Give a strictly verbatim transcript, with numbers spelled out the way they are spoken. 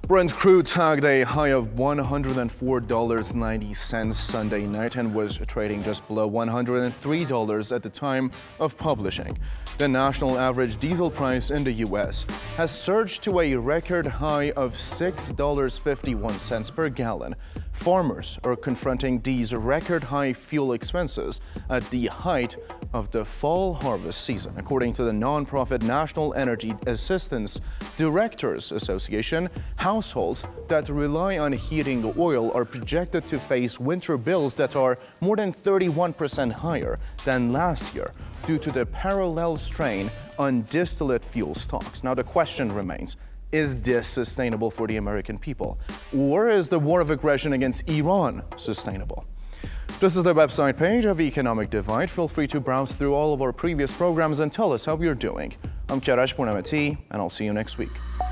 Brent crude tagged a high of one hundred four dollars and ninety cents Sunday night and was trading just below one hundred three dollars at the time of publishing. The national average diesel price in the U S has surged to a record high of six dollars and fifty-one cents per gallon. Farmers are confronting these record high fuel expenses at the height of the fall harvest season, according to the nonprofit National Energy Assistance Directors Association. Households that rely on heating oil are projected to face winter bills that are more than thirty-one percent higher than last year due to the parallel strain on distillate fuel stocks. Now, the question remains, is this sustainable for the American people? Or is the war of aggression against Iran sustainable? This is the website page of Economic Divide. Feel free to browse through all of our previous programs and tell us how you're doing. I'm Kiarash Purnamati, and I'll see you next week.